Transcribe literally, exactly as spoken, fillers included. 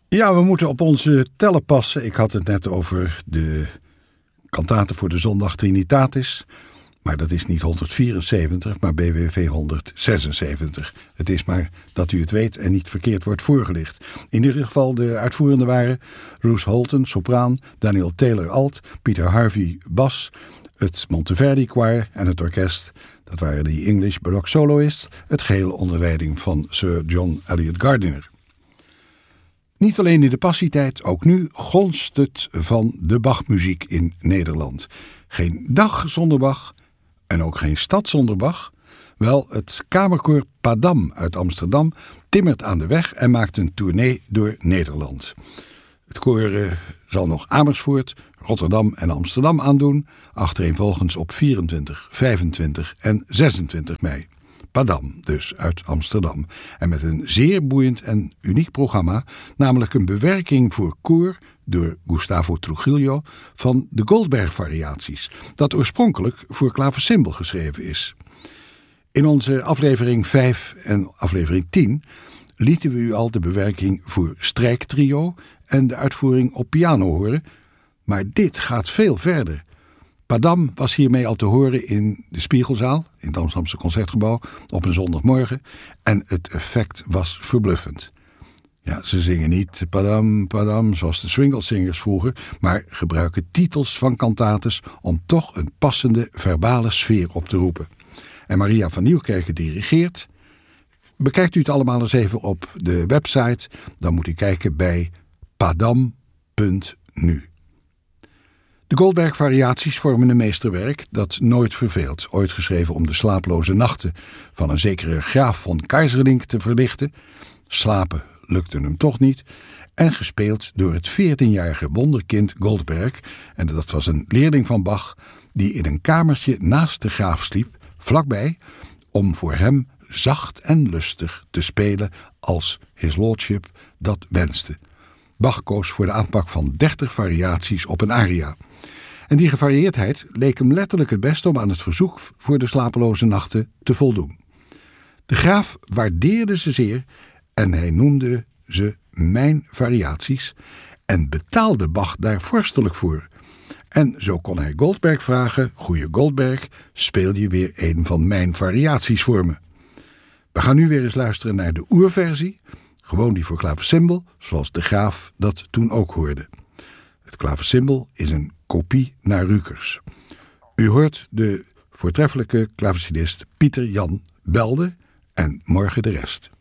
Ja, we moeten op onze tellen passen. Ik had het net over de kantaten voor de zondag Trinitatis. Maar dat is niet honderdvierenzeventig, maar B W V honderdzesenzeventig. Het is maar dat u het weet en niet verkeerd wordt voorgelicht. In ieder geval de uitvoerenden waren Ruth Holton, sopraan, Daniel Taylor, alt, Peter Harvey, bas, het Monteverdi Choir en het orkest. Dat waren de English Baroque Soloists, het geheel onder leiding van Sir John Eliot Gardiner. Niet alleen in de Passietijd, ook nu gonst het van de Bachmuziek in Nederland. Geen dag zonder Bach en ook geen stad zonder Bach. Wel, het kamerkoor Padam uit Amsterdam timmert aan de weg en maakt een tournee door Nederland. Het koor uh, zal nog Amersfoort, Rotterdam en Amsterdam aandoen, achtereenvolgens op vierentwintig, vijfentwintig en zesentwintig mei. Padam, dus uit Amsterdam. En met een zeer boeiend en uniek programma, namelijk een bewerking voor koor door Gustavo Trujillo van de Goldberg-variaties, dat oorspronkelijk voor klaversymbol geschreven is. In onze aflevering vijf en aflevering tien lieten we u al de bewerking voor strijktrio en de uitvoering op piano horen, maar dit gaat veel verder. Padam was hiermee al te horen in de Spiegelzaal, in het Amsterdamse Concertgebouw, op een zondagmorgen. En het effect was verbluffend. Ja, ze zingen niet Padam, Padam, zoals de swinglesingers vroeger, maar gebruiken titels van kantates om toch een passende verbale sfeer op te roepen. En Maria van Nieuwkerken dirigeert. Bekijkt u het allemaal eens even op de website, dan moet u kijken bij padam punt nu. De Goldberg-variaties vormen een meesterwerk dat nooit verveelt, ooit geschreven om de slaaploze nachten van een zekere graaf von Keyserlingk te verlichten. Slapen lukte hem toch niet. En gespeeld door het veertienjarige wonderkind Goldberg, en dat was een leerling van Bach, die in een kamertje naast de graaf sliep, vlakbij, om voor hem zacht en lustig te spelen als His Lordship dat wenste. Bach koos voor de aanpak van dertig variaties op een aria. En die gevarieerdheid leek hem letterlijk het beste om aan het verzoek voor de slapeloze nachten te voldoen. De graaf waardeerde ze zeer en hij noemde ze mijn variaties en betaalde Bach daar vorstelijk voor. En zo kon hij Goldberg vragen: goeie Goldberg, speel je weer een van mijn variaties voor me? We gaan nu weer eens luisteren naar de oerversie, gewoon die voor klaversymbol, zoals de graaf dat toen ook hoorde. Het klaversymbol is een kopie naar Rukers. U hoort de voortreffelijke klavecinist Pieter Jan Belder en morgen de rest.